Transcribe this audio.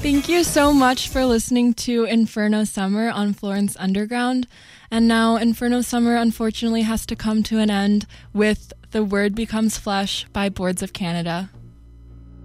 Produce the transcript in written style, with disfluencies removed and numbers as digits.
Thank you so much for listening to Inferno Summer on Florence Underground. And now Inferno Summer unfortunately has to come to an end with The Word Becomes Flesh by Boards of Canada.